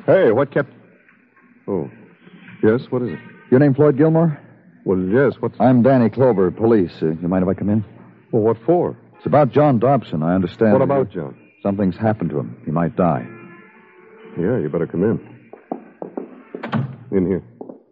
Hey, what kept... Oh, yes, what is it? Your name Floyd Gilmore? Well, yes, what's... I'm Danny Clover, police. You mind if I come in? Well, what for? It's about John Dobson, I understand. What about John? Something's happened to him. He might die. Yeah, you better come in. In here.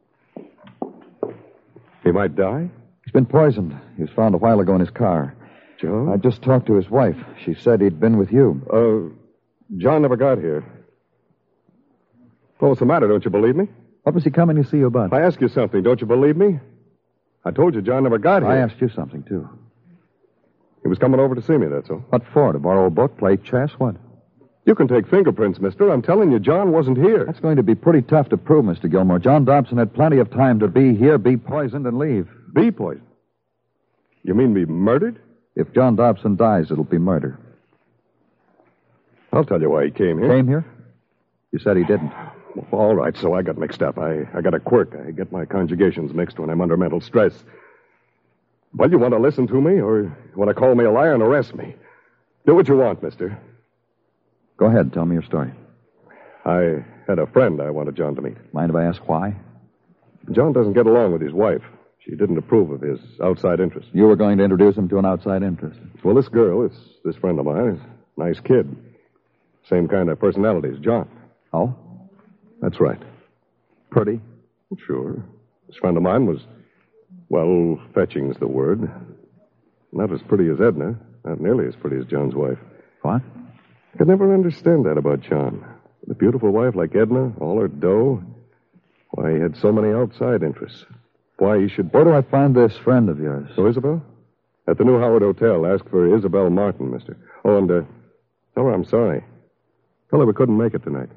He might die? He's been poisoned. He was found a while ago in his car. John? I just talked to his wife. She said he'd been with you. John never got here. Well, what's the matter? Don't you believe me? What was he coming to see you about? I ask you something. Don't you believe me? I told you John never got here. I asked you something, too. He was coming over to see me, that's all. What for? To borrow a book, play chess, what? You can take fingerprints, mister. I'm telling you, John wasn't here. That's going to be pretty tough to prove, Mr. Gilmore. John Dobson had plenty of time to be here, be poisoned, and leave. Be poisoned? You mean be murdered? If John Dobson dies, it'll be murder. I'll tell you why he came here. Came here? You said he didn't. Well, all right, so I got mixed up. I got a quirk. I get my conjugations mixed when I'm under mental stress. Well, you want to listen to me, or you want to call me a liar and arrest me? Do what you want, mister. Go ahead, tell me your story. I had a friend I wanted John to meet. Mind if I ask why? John doesn't get along with his wife. She didn't approve of his outside interests. You were going to introduce him to an outside interest. Well, this girl, this friend of mine, is a nice kid. Same kind of personality as John. Oh? That's right. Pretty? Sure. This friend of mine was, well, fetching's the word. Not as pretty as Edna. Not nearly as pretty as John's wife. What? I could never understand that about John. With a beautiful wife like Edna, all her dough, why he had so many outside interests. Why he should... Where do I find this friend of yours? Oh, Isabel? At the New Howard Hotel. Ask for Isabel Martin, mister. Oh, and tell her I'm sorry. Tell her we couldn't make it tonight.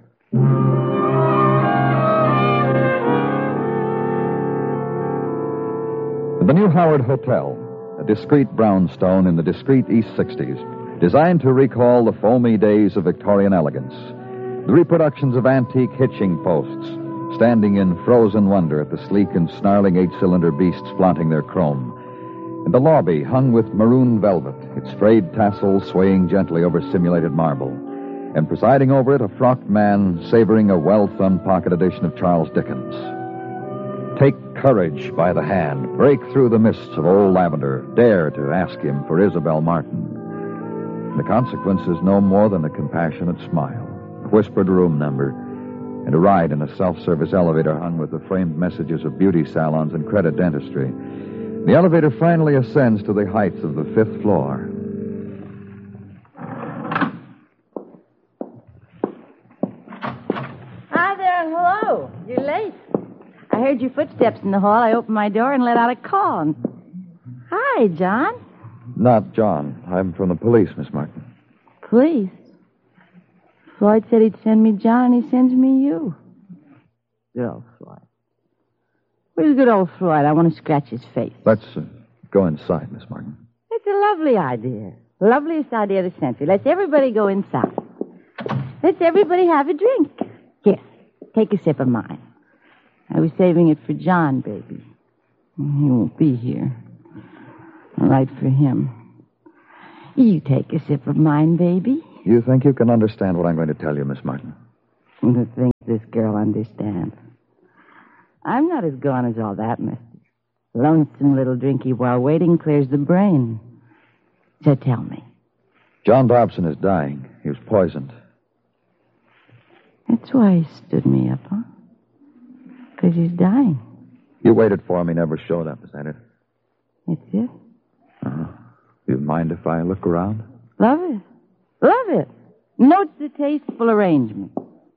The New Howard Hotel, a discreet brownstone in the discreet East 60s, designed to recall the foamy days of Victorian elegance. The reproductions of antique hitching posts, standing in frozen wonder at the sleek and snarling 8-cylinder beasts flaunting their chrome. And the lobby hung with maroon velvet, its frayed tassels swaying gently over simulated marble. And presiding over it, a frocked man savoring a well-thumbed pocket edition of Charles Dickens. Take courage by the hand, break through the mists of old lavender, dare to ask him for Isabel Martin. The consequence is no more than a compassionate smile, a whispered room number, and a ride in a self-service elevator hung with the framed messages of beauty salons and credit dentistry. The elevator finally ascends to the heights of the 5th floor. Hi there, and hello. You're late. I heard your footsteps in the hall. I opened my door and let out a call. Hi, John. Not John. I'm from the police, Miss Martin. Police? Floyd said he'd send me John, and he sends me you. Good old Floyd. Where's good old Floyd? I want to scratch his face. Let's go inside, Miss Martin. It's a lovely idea. Loveliest idea of the century. Let's everybody go inside. Let's everybody have a drink. Here, take a sip of mine. I was saving it for John, baby. He won't be here. I'll write for him. You take a sip of mine, baby. You think you can understand what I'm going to tell you, Miss Martin? The thing this girl understands. I'm not as gone as all that, mister. Lonesome little drinky while waiting clears the brain. So tell me. John Dobson is dying. He was poisoned. That's why he stood me up, huh? Because he's dying. You waited for him. He never showed up. Is that it? That's it. Uh-huh. You mind if I look around? Love it. Love it. Note the tasteful arrangement.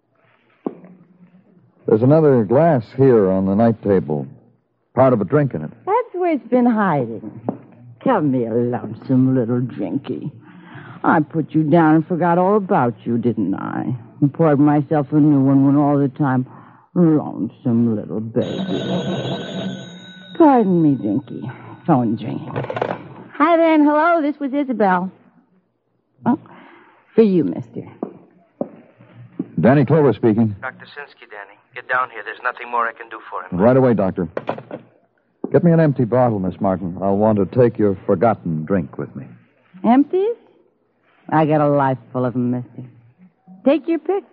There's another glass here on the night table. Part of a drink in it. That's where it's been hiding. Come here, lonesome little drinky. I put you down and forgot all about you, didn't I? And poured myself a new one when all the time... Lonesome little baby. Pardon me, Dinky. Phone ringing. Hi there and hello. This was Isabel. Oh, for you, mister. Danny Clover speaking. Dr. Sinsky, Danny. Get down here. There's nothing more I can do for him. Right away, doctor. Get me an empty bottle, Miss Martin. I'll want to take your forgotten drink with me. Empties? I got a life full of them, mister. Take your pick.